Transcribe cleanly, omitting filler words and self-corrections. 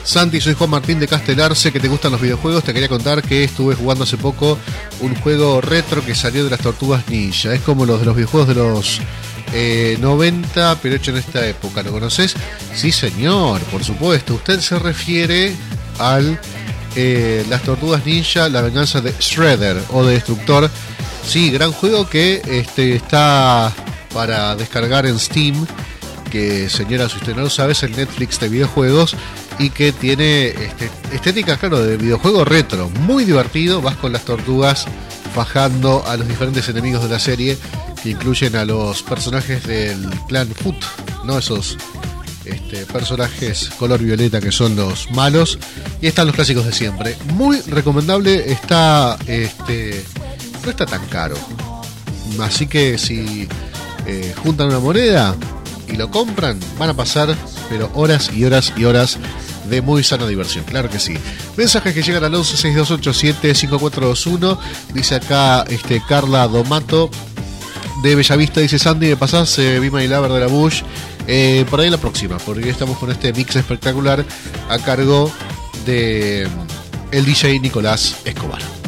Santi, soy Juan Martín de Castelar, sé que te gustan los videojuegos, te quería contar que estuve jugando hace poco un juego retro que salió de las Tortugas Ninja. Es como los de los videojuegos de los 90, pero hecho en esta época. ¿Lo conoces? Sí, señor, por supuesto. Usted se refiere al las Tortugas Ninja, la venganza de Shredder o de Destructor. Sí, gran juego que está para descargar en Steam, que, señora, si usted no lo sabe, es el Netflix de videojuegos y que tiene estética, claro, de videojuego retro, muy divertido. Vas con las tortugas fajando a los diferentes enemigos de la serie, que incluyen a los personajes del clan Foot, ¿no? Esos personajes color violeta que son los malos, y están los clásicos de siempre. Muy recomendable, está no está tan caro, así que si juntan una moneda y lo compran, van a pasar pero horas y horas y horas de muy sana diversión, claro que sí. Mensajes que llegan al 11-6287-5421. Dice acá Carla Domato de Bellavista, dice: Sandy, ¿me pasás Be My Lover de la Bush? Por ahí la próxima, porque estamos con este mix espectacular a cargo de el DJ Nicolás Escobar.